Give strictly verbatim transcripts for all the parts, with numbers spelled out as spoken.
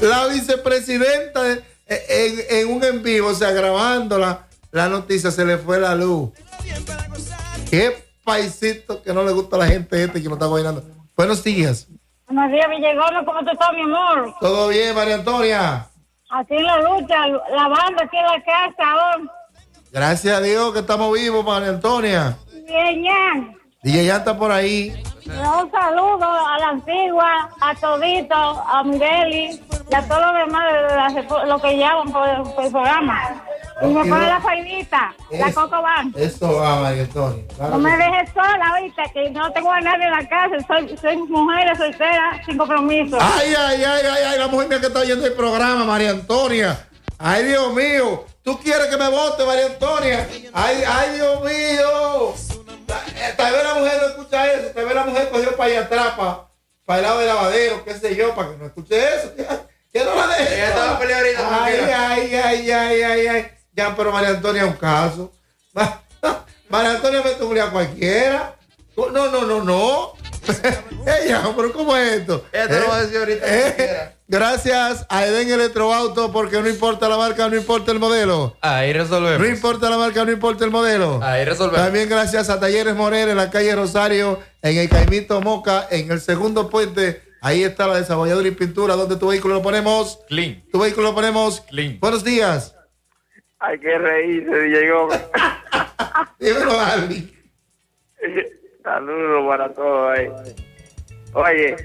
La vicepresidenta de, en, en un en vivo, o sea, grabando la, la noticia, se le fue la luz. Qué paisito que no le gusta a la gente este que no está bailando. Buenos días. Buenos días, Villegón. ¿Cómo te estás, mi amor? Todo bien, María Antonia. Así en la lucha, lavando aquí en la casa. ¿Oh? Gracias a Dios que estamos vivos, María Antonia. Bien, ya. D J ya está por ahí. Un saludo a la antigua, a Todito, a Migueli y a todos los demás de la, lo que llevan por, por el programa. Y me pone la fainita, la Coco Van. Eso va, María Antonia. Claro, no me dejes sola, viste, que no tengo a nadie en la casa. Soy, soy mujer soltera, sin compromiso. Ay, ay, ay, ay, ay, la mujer mía que está oyendo el programa, María Antonia. Ay, Dios mío. ¿Tú quieres que me vote, María Antonia? Ay, ay, Dios mío. Tal vez la mujer no escucha eso. Tal vez la mujer cogió para allá atrás, para, para el lado del lavadero, qué sé yo, para que no escuche eso. Que no la deje. Ella estaba peleando ahorita. Ay, ay, ay, ay, ay, ay. Ya, pero María Antonia es un caso. María Antonia me tuvo a cualquiera. No, no, no, no. Ella, pero ¿cómo es esto? Ella te ¿Eh? lo va a decir ahorita. ¿Eh? Gracias a Eden Electroauto, porque no importa la marca, no importa el modelo. Ahí resolvemos. No importa la marca, no importa el modelo. Ahí resolvemos. También gracias a Talleres Morel en la calle Rosario, en el Caimito Moca, en el segundo puente. Ahí está la desarrolladora y pintura, donde tu vehículo lo ponemos. Clean. Tu vehículo lo ponemos. Clean. Buenos días. Hay que reírse, Diego. Dímelo, Albi. Saludos para todos ahí. Oye,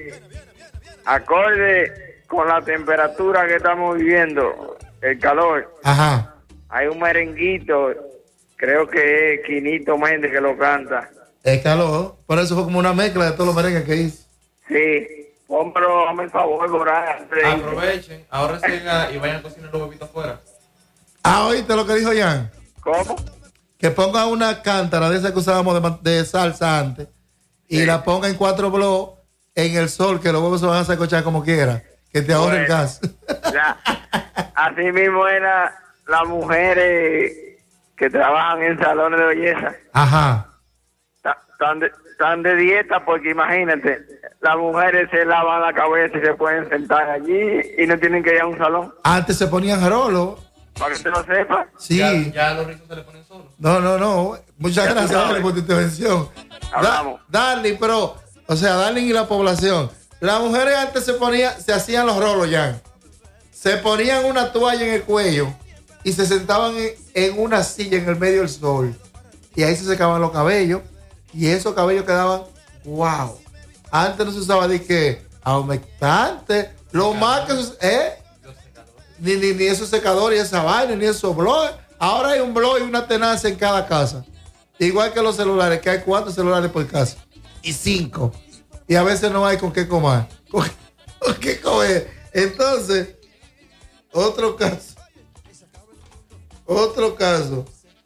acorde con la temperatura que estamos viviendo, el calor, Ajá. hay un merenguito, creo que es Quinito Méndez que lo canta. Es calor. Por eso fue como una mezcla de todos los merengues que hice. Sí, póngalo, hazme el favor, por ahí. Aprovechen, ahora sigan y vayan a cocinar los huevitos afuera. Ah, oíste lo que dijo Jan. ¿Cómo? Que ponga una cántara de esa que usábamos de, de salsa antes y sí. La ponga en cuatro blogs en el sol, que los huevos se van a sacochar como quiera, que te ahorre bueno, el gas. Ya. Así mismo era las mujeres que trabajan en salones de belleza. Ajá. Están de, están de dieta porque imagínate, las mujeres se lavan la cabeza y se pueden sentar allí y no tienen que ir a un salón. Antes se ponían jarolo. Para que usted lo sepa. Sí. Ya, ya los rizos se le ponen solos. No, no, no. Muchas ya gracias Darling, por tu intervención. Hablamos. Da, Darling, pero, o sea, Darling y la población. Las mujeres antes se ponían, se hacían los rolos ya. Se ponían una toalla en el cuello y se sentaban en, en una silla en el medio del sol. Y ahí se secaban los cabellos. Y esos cabellos quedaban, wow. Antes no se usaba de que aumentante. Lo más que se, ¿eh? Ni, ni, ni esos secadores y esa vaina, ni esos blogs. Ahora hay un blog y una tenaza en cada casa. Igual que los celulares, que hay cuatro celulares por casa. Y cinco. Y a veces no hay con qué comer. Con, con qué comer. Entonces, otro caso. Otro caso.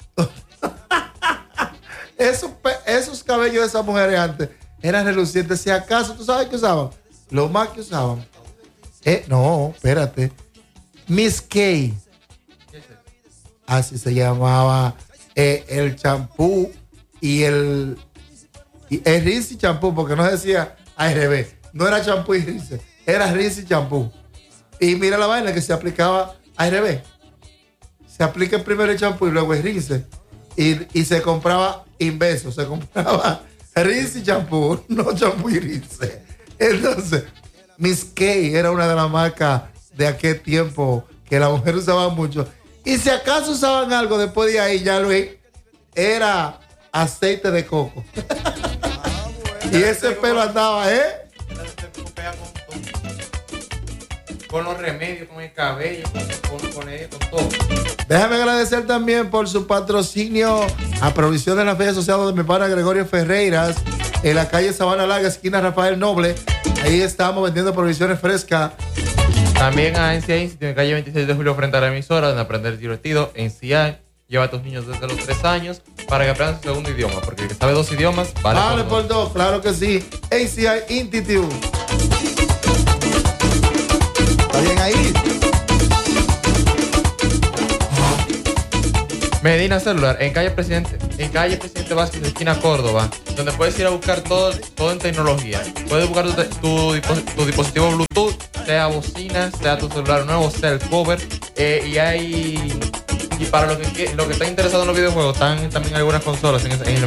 esos, esos cabellos de esas mujeres antes eran relucientes. Si acaso, ¿tú sabes qué usaban? Lo más que usaban. Eh, no, espérate. Miss K. Así se llamaba eh, el champú y el y el Rinse champú, porque no decía A R B, no era champú y Rinse, era Rinse champú. Y mira la vaina que se aplicaba A R B. Se aplica primero el champú y luego el Rinse. Y, y se compraba inverso, se compraba Rinse champú, no champú y Rinse. Entonces, Miss K era una de las marcas de aquel tiempo que la mujer usaba mucho. Y si acaso usaban algo después de ahí, ya Luis, era aceite de coco. Y ese pelo andaba, ¿eh? Con los remedios, con el cabello, con, con, él, con todo. Déjame agradecer también por su patrocinio a Provisión de la Fe Asociado de mi pana Gregorio Ferreiras, en la calle Sabana Larga, esquina Rafael Noble. Ahí estamos vendiendo provisiones frescas. También a N C A Institute, en calle veintiséis de julio, frente a la emisora, donde aprender es divertido. N C A lleva a tus niños desde los tres años para que aprendan su segundo idioma, porque el que sabe dos idiomas vale, vale por, por dos. dos. Claro que sí. N C A Institute. ¿Está bien ahí? Medina Celular, en calle Presidente, en calle Presidente Vázquez, esquina Córdoba. donde puedes ir a buscar todo, todo en tecnología. Puedes buscar tu, tu, tu dispositivo Bluetooth, sea bocina, sea tu celular nuevo, sea el cover. Eh, y hay... Y para los que, los que están interesados en los videojuegos, están también algunas consolas en, en el